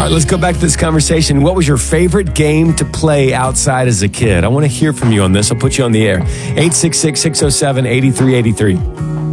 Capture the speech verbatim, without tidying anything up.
right, let's go back to this conversation. What was your favorite game to play outside as a kid? I want to hear from you on this. I'll put you on the air. eight six six, six oh seven, eight three eight three.